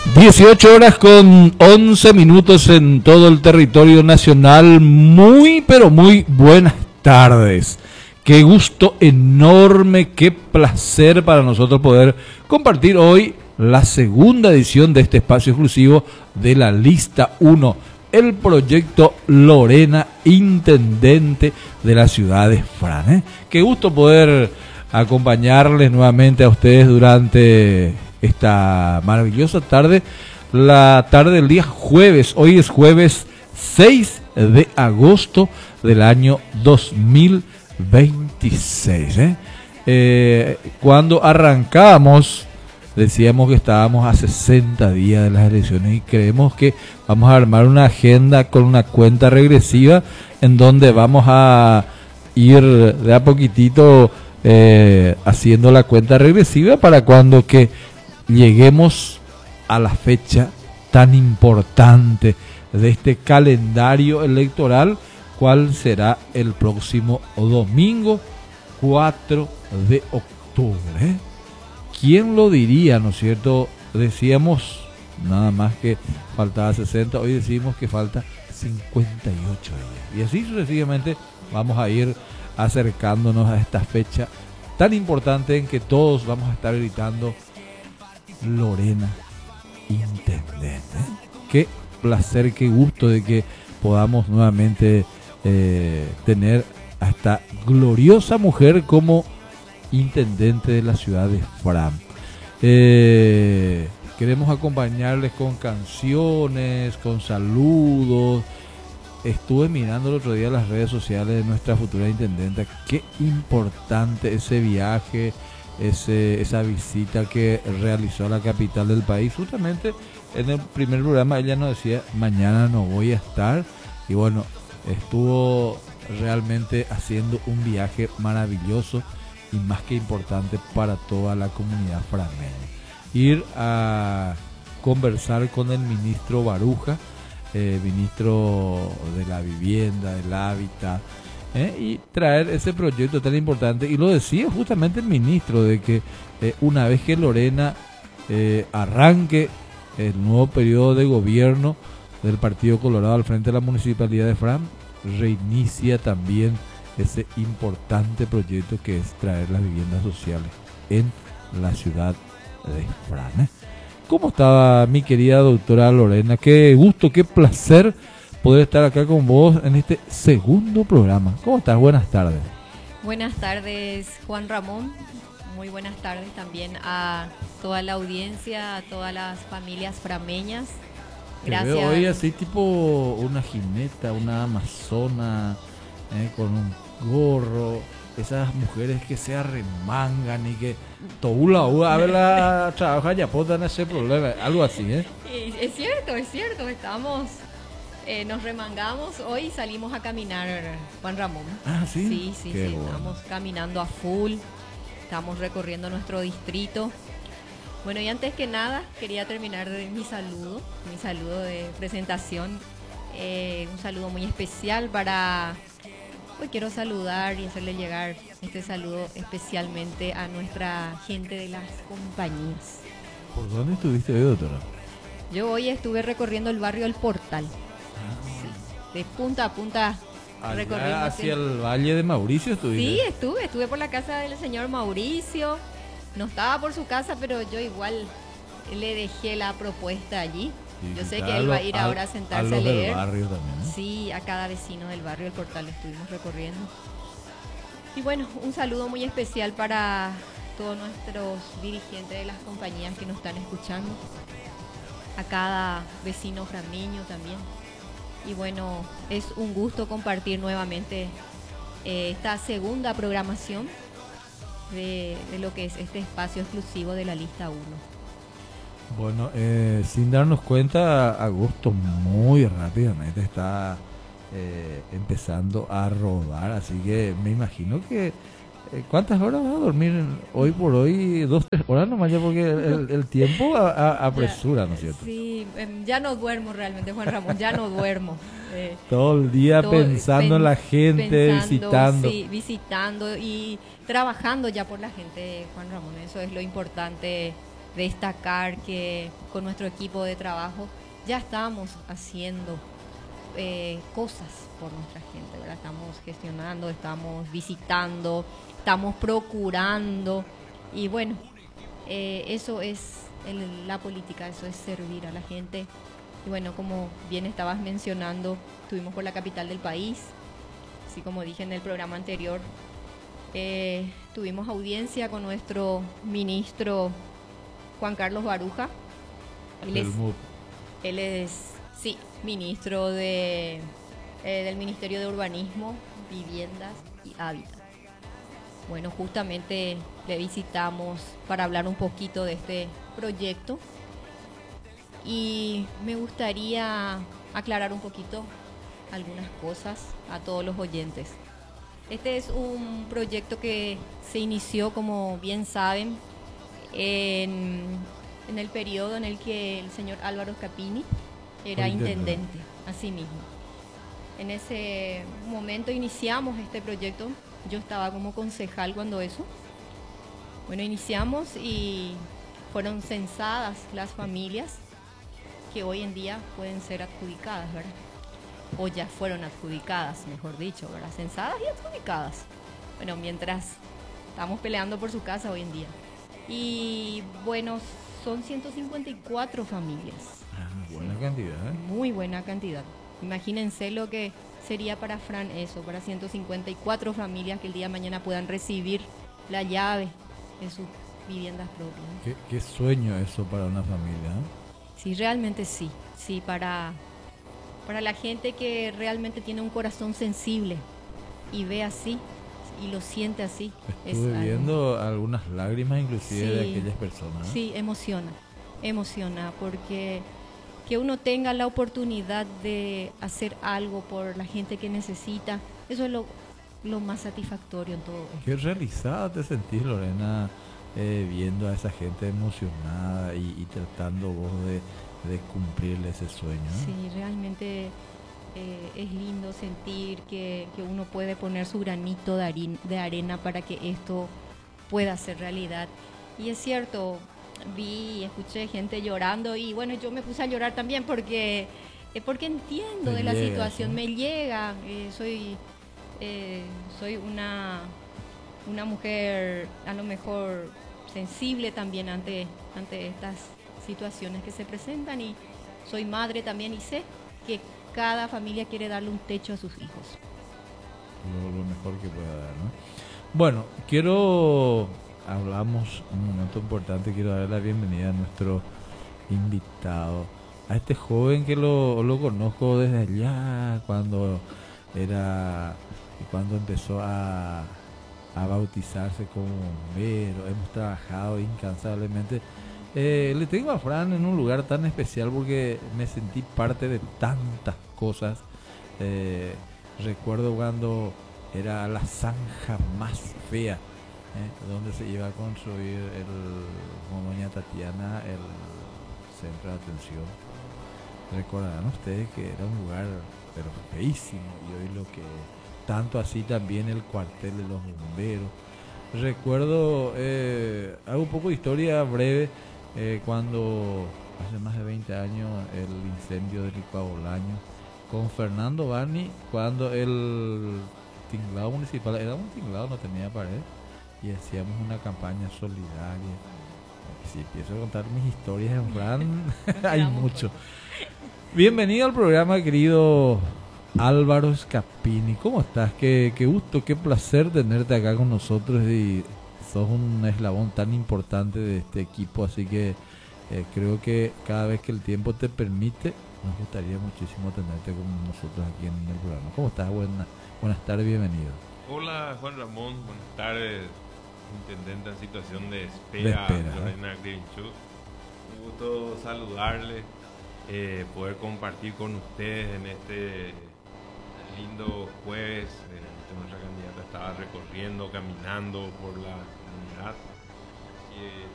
18 horas con 11 minutos en todo el territorio nacional. Muy, pero muy buenas tardes. Qué gusto enorme, qué placer para nosotros poder compartir hoy la segunda edición de este espacio exclusivo de la Lista 1, el proyecto Lorena, intendente de la ciudad de Fran. Qué gusto poder acompañarles nuevamente a ustedes durante esta maravillosa tarde, la tarde del día jueves. Hoy es jueves 6 de agosto del año 2026. Cuando arrancábamos decíamos que estábamos a 60 días de las elecciones y creemos que vamos a armar una agenda con una cuenta regresiva en donde vamos a ir de a poquitito haciendo la cuenta regresiva para cuando que lleguemos a la fecha tan importante de este calendario electoral, cuál será el próximo domingo 4 de octubre. ¿Quién lo diría, no es cierto? Decíamos nada más que faltaba 60, hoy decimos que falta 58 días. Y así sucesivamente vamos a ir acercándonos a esta fecha tan importante en que todos vamos a estar gritando Lorena, intendente. Qué placer, qué gusto de que podamos nuevamente tener a esta gloriosa mujer como intendente de la ciudad de Fran. Queremos acompañarles con canciones, con saludos. Estuve mirando el otro día las redes sociales de nuestra futura intendenta. Qué importante ese viaje, esa visita que realizó a la capital del país. Justamente en el primer programa ella nos decía, mañana no voy a estar. Y bueno, estuvo realmente haciendo un viaje maravilloso y más que importante para toda la comunidad frameña. Ir a conversar con el ministro Baruja, ministro de la vivienda, del hábitat, y traer ese proyecto tan importante. Y lo decía justamente el ministro, de que una vez que Lorena arranque el nuevo periodo de gobierno del Partido Colorado al frente de la Municipalidad de Fran, reinicia también ese importante proyecto que es traer las viviendas sociales en la ciudad de Fran. ¿Cómo estaba mi querida doctora Lorena? Qué gusto, qué placer poder estar acá con vos en este segundo programa. ¿Cómo estás? Buenas tardes. Buenas tardes, Juan Ramón. Muy buenas tardes también a toda la audiencia, a todas las familias frameñas. Gracias. Te veo hoy así tipo una jineta, una amazona, con un gorro, esas mujeres que se arremangan y que toula a ver la trabaja ya potan ese problema, algo así, Es cierto, nos remangamos, hoy salimos a caminar, Juan Ramón. Ah, sí. Sí, bueno. Estamos caminando a full, estamos recorriendo nuestro distrito. Bueno, y antes que nada, quería terminar de mi saludo de presentación, un saludo muy especial para... Hoy quiero saludar y hacerle llegar este saludo especialmente a nuestra gente de las compañías. ¿Por dónde estuviste hoy, doctora? Yo hoy estuve recorriendo el barrio El Portal. Sí, de punta a punta recorriendo. ¿Hacia el Valle de Mauricio estuviste? Sí, estuve por la casa del señor Mauricio. No estaba por su casa, pero yo igual le dejé la propuesta allí. Yo sé que él va a ir ahora a sentarse a leer. Del barrio también, ¿no? Sí, a cada vecino del barrio El Portal estuvimos recorriendo. Y bueno, un saludo muy especial para todos nuestros dirigentes de las compañías que nos están escuchando. A cada vecino frameño también. Y bueno, es un gusto compartir nuevamente esta segunda programación de lo que es este espacio exclusivo de la Lista 1. Bueno, sin darnos cuenta, agosto muy rápidamente está empezando a rodar, así que me imagino que ¿cuántas horas vas a dormir hoy por hoy? 2-3 horas nomás, ya, porque el tiempo apresura, ¿no es cierto? Sí, ya no duermo realmente, Juan Ramón, ya no duermo. Todo el día pensando en la gente, visitando. Sí, visitando y trabajando ya por la gente, Juan Ramón, eso es lo importante destacar que con nuestro equipo de trabajo ya estamos haciendo cosas por nuestra gente, ¿verdad? Estamos gestionando, estamos visitando, estamos procurando y bueno, eso es la política, eso es servir a la gente. Y bueno, como bien estabas mencionando, estuvimos por la capital del país, así como dije en el programa anterior, tuvimos audiencia con nuestro ministro Juan Carlos Baruja. Él es sí, ministro del Ministerio de Urbanismo, Viviendas y Hábitat. Bueno, justamente le visitamos para hablar un poquito de este proyecto y me gustaría aclarar un poquito algunas cosas a todos los oyentes. Este es un proyecto que se inició, como bien saben, en el periodo en el que el señor Álvaro Scapini era intendente, así mismo. En ese momento iniciamos este proyecto, yo estaba como concejal cuando eso. Bueno, iniciamos y fueron censadas las familias que hoy en día pueden ser adjudicadas, ¿verdad? O ya fueron adjudicadas, mejor dicho, ¿verdad? Censadas y adjudicadas. Bueno, mientras estamos peleando por su casa hoy en día. Y bueno, son 154 familias. Buena cantidad, ¿eh? Muy buena cantidad. Imagínense lo que sería para Fran eso, para 154 familias que el día de mañana puedan recibir la llave de sus viviendas propias. Qué sueño eso para una familia, ¿eh? Sí, realmente sí. Sí, para la gente que realmente tiene un corazón sensible y ve así y lo siente así. Estuve viendo algunas lágrimas inclusive de aquellas personas, ¿eh? Sí, emociona porque que uno tenga la oportunidad de hacer algo por la gente que necesita, eso es lo más satisfactorio en todo esto. Qué realizada te sentís, Lorena, viendo a esa gente emocionada y tratando vos de cumplirle ese sueño, ¿eh? Sí, realmente es lindo sentir que uno puede poner su granito de arena para que esto pueda ser realidad. Y es cierto, vi y escuché gente llorando y bueno, yo me puse a llorar también porque entiendo de la situación, ¿sí? Me llega, soy una mujer a lo mejor sensible también ante estas situaciones que se presentan y soy madre también y sé que cada familia quiere darle un techo a sus hijos. Lo mejor que pueda dar, ¿no? Bueno, hablamos un momento importante, quiero darle la bienvenida a nuestro invitado, a este joven que lo conozco desde allá, cuando empezó a bautizarse como bombero. Hemos trabajado incansablemente. Le tengo a Fran en un lugar tan especial porque me sentí parte de tantas cosas. Recuerdo cuando era la zanja más fea, donde se iba a construir con doña Tatiana el centro de atención. Recordarán ustedes que era un lugar pero feísimo, y hoy lo que tanto así también el cuartel de los bomberos. Recuerdo, hago un poco de historia breve, cuando hace más de 20 años el incendio del Licuado Bolaño, con Fernando Bani, cuando el tinglado municipal era un tinglado, no tenía pared, y hacíamos una campaña solidaria. Si empiezo a contar mis historias en Fran, hay mucho. Bienvenido al programa, querido Álvaro Scapini. ¿Cómo estás? Qué gusto, qué placer tenerte acá con nosotros, y sos un eslabón tan importante de este equipo, así que creo que cada vez que el tiempo te permite, nos gustaría muchísimo tenerte con nosotros aquí en el programa. ¿Cómo estás? Buenas tardes, bienvenido. Hola, Juan Ramón, buenas tardes. Intendente en situación de espera, Lorena Grinchuk. Un gusto saludarle, poder compartir con ustedes en este lindo jueves. Nuestra candidata estaba recorriendo, caminando por la comunidad.